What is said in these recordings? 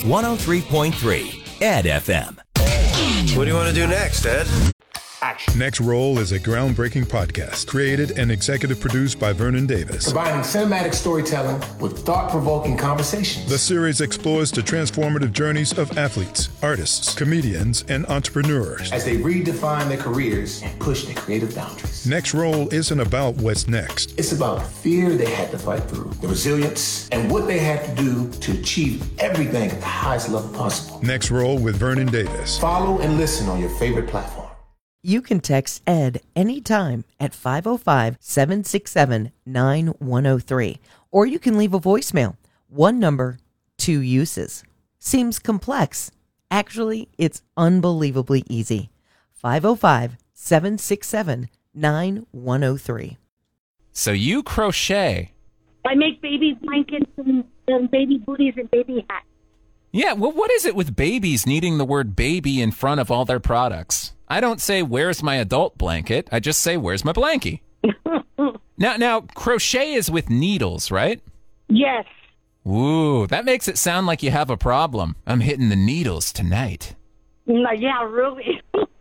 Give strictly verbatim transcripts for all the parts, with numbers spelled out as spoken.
one oh three point three Ed F M. What do you want to do next, Ed? Action. Next Roll is a groundbreaking podcast created and executive produced by Vernon Davis. Combining cinematic storytelling with thought-provoking conversations. The series explores the transformative journeys of athletes, artists, comedians, and entrepreneurs as they redefine their careers and push their creative boundaries. Next Roll isn't about what's next. It's about the fear they had to fight through, the resilience, and what they had to do to achieve everything at the highest level possible. Next Roll with Vernon Davis. Follow and listen on your favorite platform. You can text Ed anytime at five oh five, seven six seven, nine one oh three, or you can leave a voicemail. One number, two uses. Seems complex. Actually, it's unbelievably easy. five oh five, seven six seven, nine one oh three. So you crochet. I make baby blankets and, and baby booties and baby hats. Yeah, well, what is it with babies needing the word baby in front of all their products? I don't say, where's my adult blanket? I just say, where's my blankie? now, now, crochet is with needles, right? Yes. Ooh, that makes it sound like you have a problem. I'm hitting the needles tonight. No, yeah, really.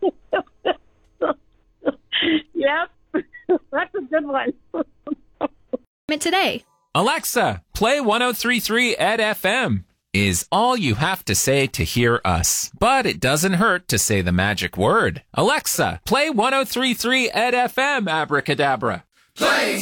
Yep. That's a good one. Today. Alexa, play one oh three point three Ed F M. Is all you have to say to hear us. But it doesn't hurt to say the magic word. Alexa, play one oh three point three Ed F M, abracadabra. Play